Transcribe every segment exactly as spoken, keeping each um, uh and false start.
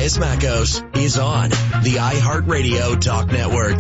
Elias Mackos is on the iHeartRadio Talk Network.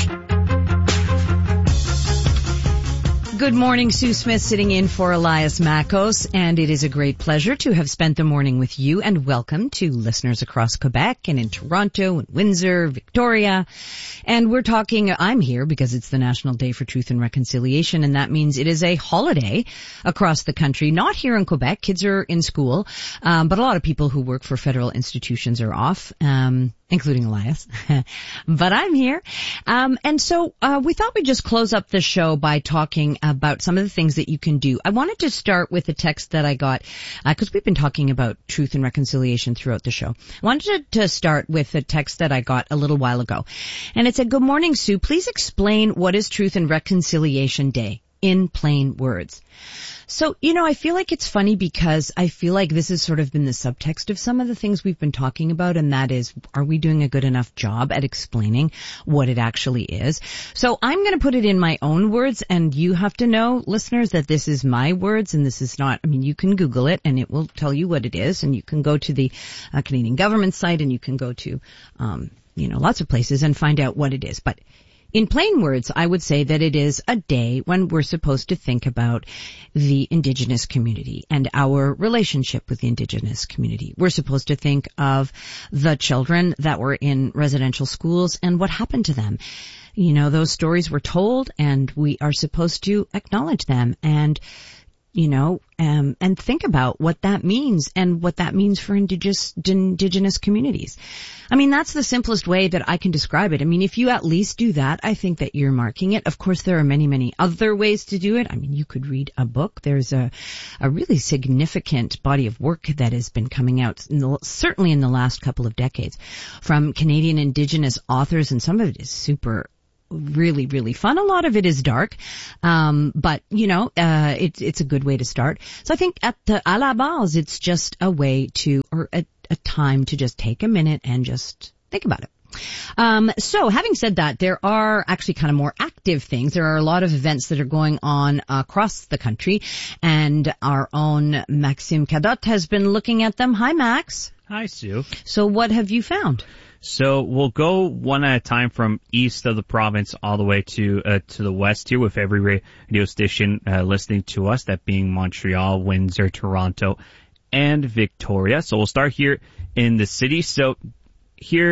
Good morning, Sue Smith sitting in for Elias Mackos, and it is a great pleasure to have spent the morning with you, and welcome to listeners across Quebec and in Toronto and Windsor, Victoria. And we're talking, I'm here because it's the National Day for Truth and Reconciliation, and that means it is a holiday across the country. Not here in Quebec, kids are in school, um, but a lot of people who work for federal institutions are off, um, including Elias. But I'm here. Um, and so uh, we thought we'd just close up the show by talking about some of the things that you can do. I wanted to start with a text that I got, because uh, we've been talking about truth and reconciliation throughout the show. I wanted to, to start with a text that I got a little while ago. And it said, "Good morning, Sue. Please explain what is Truth and Reconciliation Day in plain words." So, you know, I feel like it's funny because I feel like this has sort of been the subtext of some of the things we've been talking about, and that is, are we doing a good enough job at explaining what it actually is? So I'm going to put it in my own words, and you have to know, listeners, that this is my words, and this is not, I mean, you can Google it, and it will tell you what it is, and you can go to the uh, Canadian government site, and you can go to, um, you know, lots of places and find out what it is. But in plain words, I would say that it is a day when we're supposed to think about the Indigenous community and our relationship with the Indigenous community. We're supposed to think of the children that were in residential schools and what happened to them. You know, those stories were told, and we are supposed to acknowledge them and, you know, um, and think about what that means and what that means for indigenous, indigenous communities. I mean, that's the simplest way that I can describe it. I mean, if you at least do that, I think that you're marking it. Of course, there are many, many other ways to do it. I mean, you could read a book. There's a, a really significant body of work that has been coming out, in the, certainly in the last couple of decades, from Canadian Indigenous authors, and some of it is super really, really fun. A lot of it is dark. Um, but, you know, uh, it's, it's a good way to start. So I think at the, à la base, it's just a way to, or a, a time to just take a minute and just think about it. Um, so having said that, there are actually kind of more active things. There are a lot of events that are going on across the country, and our own Maxime Cadotte has been looking at them. Hi, Max. Hi, Sue. So what have you found? So we'll go one at a time from east of the province all the way to uh, to the west here, with every radio station uh, listening to us, that being Montreal, Windsor, Toronto, and Victoria. So we'll start here in the city. So here